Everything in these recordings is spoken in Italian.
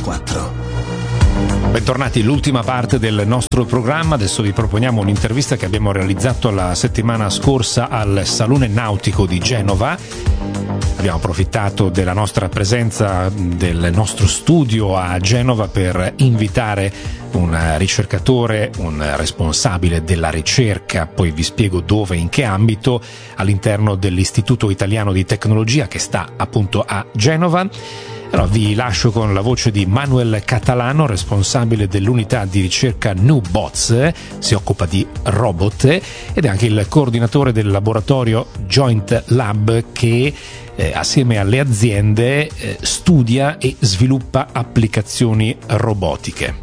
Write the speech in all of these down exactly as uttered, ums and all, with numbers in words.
ventiquattro. Bentornati, l'ultima parte del nostro programma. Adesso vi proponiamo un'intervista che abbiamo realizzato la settimana scorsa al Salone Nautico di Genova. Abbiamo approfittato della nostra presenza, del nostro studio a Genova, per invitare un ricercatore, un responsabile della ricerca, poi vi spiego dove e in che ambito, all'interno dell'Istituto Italiano di Tecnologia che sta appunto a Genova. Allora, vi lascio con la voce di Manuel Catalano, responsabile dell'unità di ricerca NuBots, si occupa di robot ed è anche il coordinatore del laboratorio Joint Lab che eh, assieme alle aziende eh, studia e sviluppa applicazioni robotiche.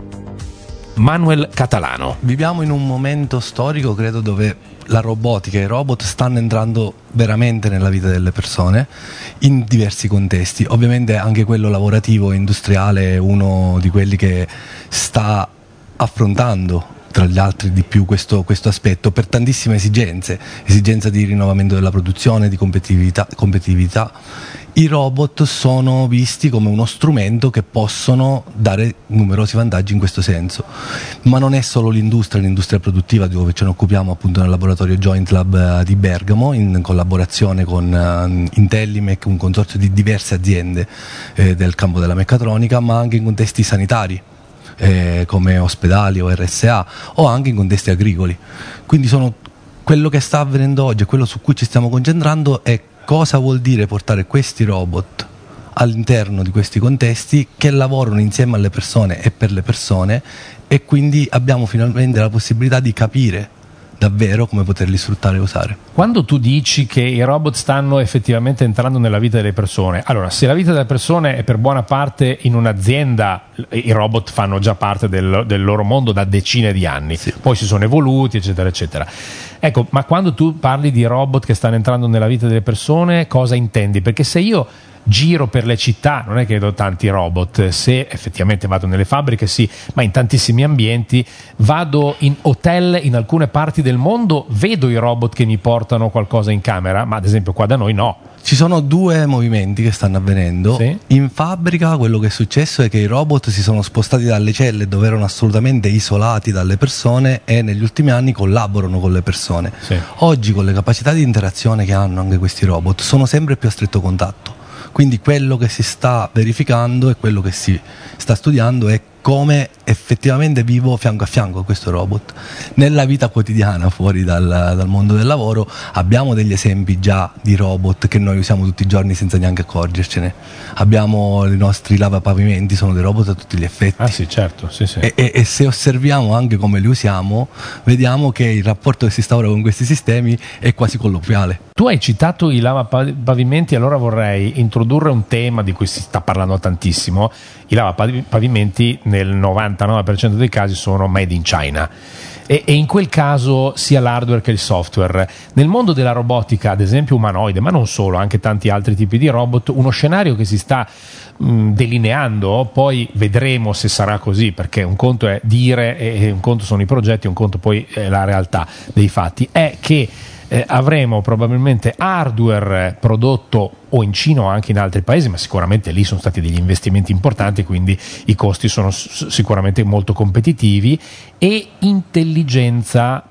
Manuel Catalano. Viviamo in un momento storico, credo, dove la robotica e i robot stanno entrando veramente nella vita delle persone in diversi contesti. Ovviamente anche quello lavorativo e industriale è uno di quelli che sta affrontando tra gli altri di più questo, questo aspetto per tantissime esigenze, esigenza di rinnovamento della produzione, di competitività, competitività. I robot sono visti come uno strumento che possono dare numerosi vantaggi in questo senso, ma non è solo l'industria, l'industria produttiva, dove ce ne occupiamo appunto nel laboratorio Joint Lab di Bergamo in collaborazione con uh, Intellimec, un consorzio di diverse aziende eh, del campo della meccatronica, ma anche in contesti sanitari eh, come ospedali o R S A, o anche in contesti agricoli. Quindi sono quello che sta avvenendo oggi e quello su cui ci stiamo concentrando è cosa vuol dire portare questi robot all'interno di questi contesti che lavorano insieme alle persone e per le persone, e quindi abbiamo finalmente la possibilità di capire davvero come poterli sfruttare e usare. Quando tu dici che i robot stanno effettivamente entrando nella vita delle persone, allora, se la vita delle persone è per buona parte in un'azienda, i robot fanno già parte del, del loro mondo da decine di anni, sì. Poi si sono evoluti eccetera eccetera. Ecco, ma quando tu parli di robot che stanno entrando nella vita delle persone, cosa intendi? Perché se io giro per le città, non è che vedo tanti robot, se effettivamente vado nelle fabbriche sì, ma in tantissimi ambienti, vado in hotel in alcune parti del mondo, vedo i robot che mi portano qualcosa in camera, ma ad esempio qua da noi no. Ci sono due movimenti che stanno avvenendo. Sì. In fabbrica quello che è successo è che i robot si sono spostati dalle celle dove erano assolutamente isolati dalle persone e negli ultimi anni collaborano con le persone. Sì. Oggi, con le capacità di interazione che hanno anche questi robot, sono sempre più a stretto contatto. Quindi quello che si sta verificando e quello che si sta studiando è come effettivamente vivo fianco a fianco a questo robot. Nella vita quotidiana, fuori dal, dal mondo del lavoro, abbiamo degli esempi già di robot che noi usiamo tutti i giorni senza neanche accorgercene. Abbiamo i nostri lavapavimenti, sono dei robot a tutti gli effetti. Ah sì, certo, sì, sì. E, e, e se osserviamo anche come li usiamo, vediamo che il rapporto che si instaura con questi sistemi è quasi colloquiale. Tu hai citato i lavapavimenti, allora vorrei introdurre un tema di cui si sta parlando tantissimo. I lavapavimenti nel novantanove per cento dei casi sono made in China e, e in quel caso sia l'hardware che il software. Nel mondo della robotica, ad esempio umanoide, ma non solo, anche tanti altri tipi di robot, uno scenario che si sta mh, delineando, poi vedremo se sarà così, perché un conto è dire e, e un conto sono i progetti, un conto poi è la realtà dei fatti, è che Eh, avremo probabilmente hardware prodotto o in Cina o anche in altri paesi, ma sicuramente lì sono stati degli investimenti importanti, quindi i costi sono s- sicuramente molto competitivi, e intelligenza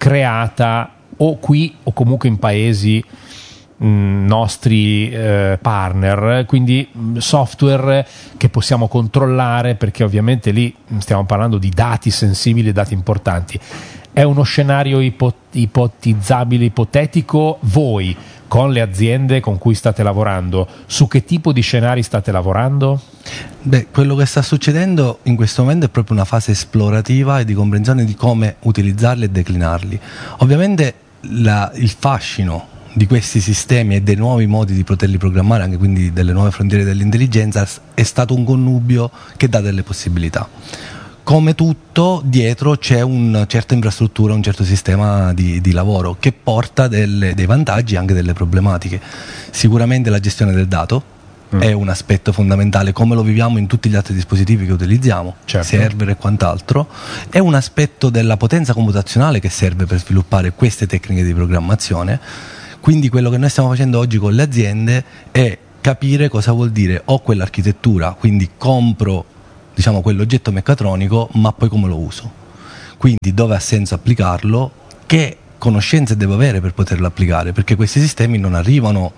creata o qui o comunque in paesi mh, nostri eh, partner, quindi mh, software che possiamo controllare, perché ovviamente lì stiamo parlando di dati sensibili, dati importanti. È uno scenario ipo- ipotizzabile, ipotetico? Voi, con le aziende con cui state lavorando, su che tipo di scenari state lavorando? Beh, quello che sta succedendo in questo momento è proprio una fase esplorativa e di comprensione di come utilizzarli e declinarli. Ovviamente la, il fascino di questi sistemi e dei nuovi modi di poterli programmare, anche quindi delle nuove frontiere dell'intelligenza, è stato un connubio che dà delle possibilità. Come tutto, dietro c'è una certa infrastruttura, un certo sistema di, di lavoro che porta delle, dei vantaggi e anche delle problematiche. Sicuramente la gestione del dato mm. è un aspetto fondamentale, come lo viviamo in tutti gli altri dispositivi che utilizziamo, certo. server e quant'altro. È un aspetto della potenza computazionale che serve per sviluppare queste tecniche di programmazione. Quindi quello che noi stiamo facendo oggi con le aziende è capire cosa vuol dire ho quell'architettura, quindi compro diciamo, quell'oggetto meccatronico, ma poi come lo uso. Quindi dove ha senso applicarlo, che conoscenze devo avere per poterlo applicare, perché questi sistemi non arrivano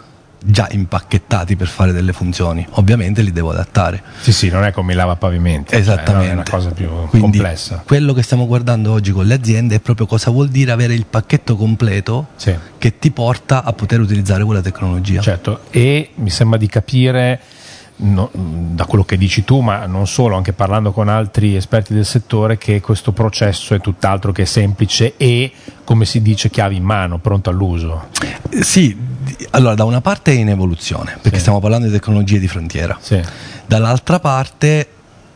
già impacchettati per fare delle funzioni, ovviamente li devo adattare. Sì, sì, non è come il lavapavimenti, esattamente, cioè, è una cosa più quindi complessa. Quello che stiamo guardando oggi con le aziende è proprio cosa vuol dire avere il pacchetto completo, sì, che ti porta a poter utilizzare quella tecnologia. Certo, e mi sembra di capire, no, da quello che dici tu, ma non solo, anche parlando con altri esperti del settore, che questo processo è tutt'altro che semplice e, come si dice, chiave in mano, pronto all'uso. Sì, allora da una parte è in evoluzione, perché sì, stiamo parlando di tecnologie di frontiera, sì, dall'altra parte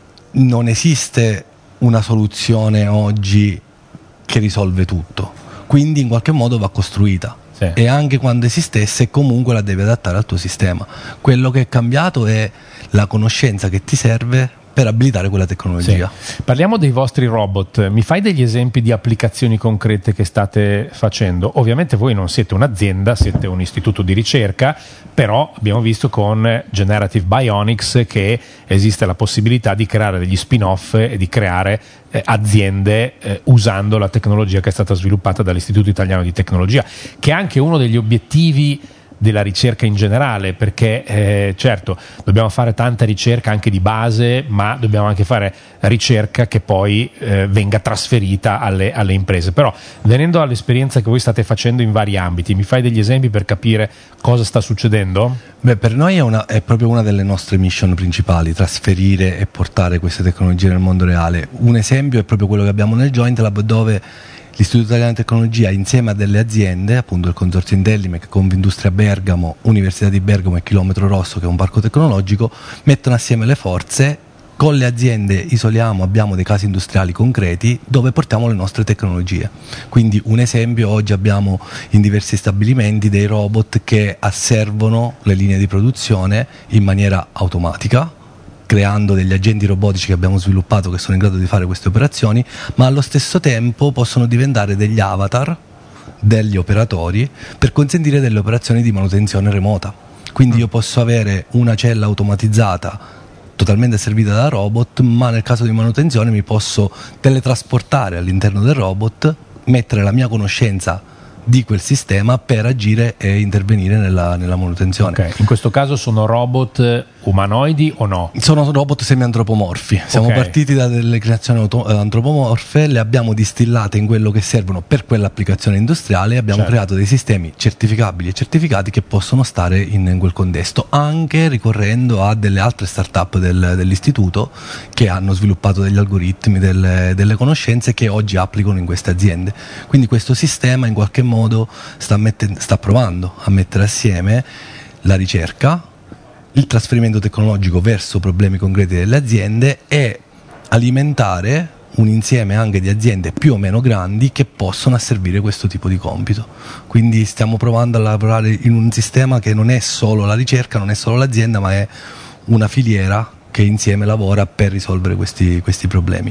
non esiste una soluzione oggi che risolve tutto, quindi in qualche modo va costruita. Sì. E anche quando esistesse comunque la devi adattare al tuo sistema. Quello che è cambiato è la conoscenza che ti serve per abilitare quella tecnologia. Sì. Parliamo dei vostri robot, mi fai degli esempi di applicazioni concrete che state facendo? Ovviamente voi non siete un'azienda, siete un istituto di ricerca, però abbiamo visto con Generative Bionics che esiste la possibilità di creare degli spin-off e di creare eh, aziende eh, usando la tecnologia che è stata sviluppata dall'Istituto Italiano di Tecnologia, che è anche uno degli obiettivi della ricerca in generale, perché eh, certo dobbiamo fare tanta ricerca anche di base, ma dobbiamo anche fare ricerca che poi eh, venga trasferita alle, alle imprese. Però venendo all'esperienza che voi state facendo in vari ambiti, mi fai degli esempi per capire cosa sta succedendo? Beh, per noi è, una, è proprio una delle nostre mission principali, trasferire e portare queste tecnologie nel mondo reale. Un esempio è proprio quello che abbiamo nel Joint Lab, dove l'Istituto Italiano di Tecnologia, insieme a delle aziende, appunto il consorzio Intellimec, Confindustria Bergamo, Università di Bergamo e Chilometro Rosso, che è un parco tecnologico, mettono assieme le forze. Con le aziende isoliamo, abbiamo dei casi industriali concreti dove portiamo le nostre tecnologie. Quindi un esempio, oggi abbiamo in diversi stabilimenti dei robot che asservono le linee di produzione in maniera automatica, creando degli agenti robotici che abbiamo sviluppato che sono in grado di fare queste operazioni, ma allo stesso tempo possono diventare degli avatar degli operatori per consentire delle operazioni di manutenzione remota. Quindi io posso avere una cella automatizzata totalmente servita da robot, ma nel caso di manutenzione mi posso teletrasportare all'interno del robot, mettere la mia conoscenza di quel sistema per agire e intervenire nella, nella manutenzione. Okay. In questo caso sono robot umanoidi o no? Sono robot semi-antropomorfi. Siamo okay. partiti da delle creazioni auto- antropomorfe, le abbiamo distillate in quello che servono per quell'applicazione industriale e abbiamo certo. creato dei sistemi certificabili e certificati che possono stare in, in quel contesto, anche ricorrendo a delle altre start-up del, dell'istituto che hanno sviluppato degli algoritmi, delle, delle conoscenze che oggi applicano in queste aziende. Quindi questo sistema in qualche modo sta, mette- sta provando a mettere assieme la ricerca, il trasferimento tecnologico verso problemi concreti delle aziende e alimentare un insieme anche di aziende più o meno grandi che possono asservire questo tipo di compito. Quindi stiamo provando a lavorare in un sistema che non è solo la ricerca, non è solo l'azienda, ma è una filiera che insieme lavora per risolvere questi, questi problemi.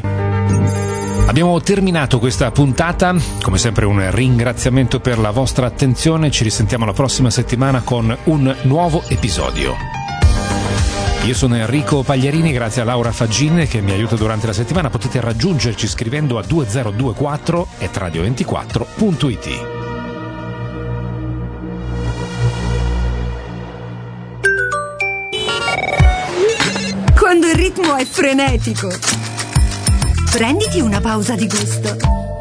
Abbiamo terminato questa puntata, come sempre un ringraziamento per la vostra attenzione, ci risentiamo la prossima settimana con un nuovo episodio. Io sono Enrico Pagliarini, grazie a Laura Faggin che mi aiuta durante la settimana. Potete raggiungerci scrivendo a due zero due quattro at radio ventiquattro punto it. Quando il ritmo è frenetico, prenditi una pausa di gusto.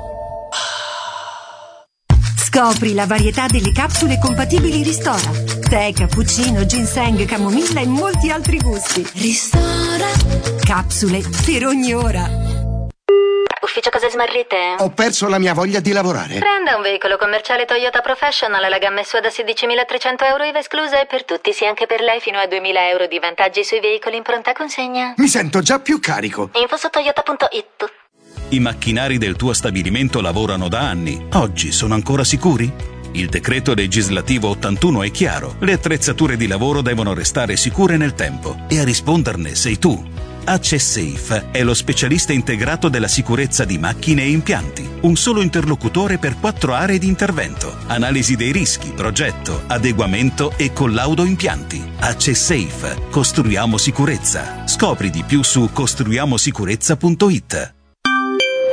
Scopri la varietà delle capsule compatibili Ristora. Tè, cappuccino, ginseng, camomilla e molti altri gusti. Ristora. Capsule per ogni ora. Ufficio cose smarrite? Ho perso la mia voglia di lavorare. Prenda un veicolo commerciale Toyota Professional alla gamma S U A da sedicimilatrecento euro I V A esclusa e per tutti, sì anche per lei, fino a duemila euro di vantaggi sui veicoli in pronta consegna. Mi sento già più carico. Info su toyota punto it. I macchinari del tuo stabilimento lavorano da anni. Oggi sono ancora sicuri? Il decreto legislativo ottantuno è chiaro. Le attrezzature di lavoro devono restare sicure nel tempo e a risponderne sei tu. AccessSafe è lo specialista integrato della sicurezza di macchine e impianti. Un solo interlocutore per quattro aree di intervento. Analisi dei rischi, progetto, adeguamento e collaudo impianti. AccessSafe. Costruiamo sicurezza. Scopri di più su costruiamo sicurezza punto it.